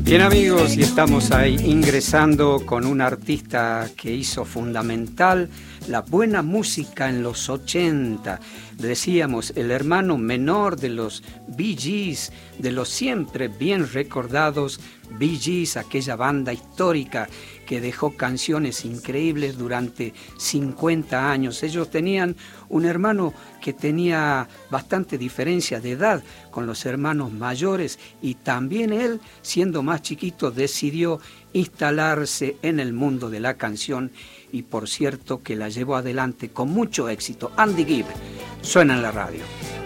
Bien amigos, y estamos ahí ingresando con un artista que hizo fundamental la buena música en los 80. Decíamos, el hermano menor de los Bee Gees, de los siempre bien recordados Bee Gees, aquella banda histórica que dejó canciones increíbles durante 50 años. Ellos tenían un hermano que tenía bastante diferencia de edad con los hermanos mayores y también él, siendo más chiquito, decidió instalarse en el mundo de la canción y por cierto que la llevó adelante con mucho éxito. Andy Gibb suena en la radio.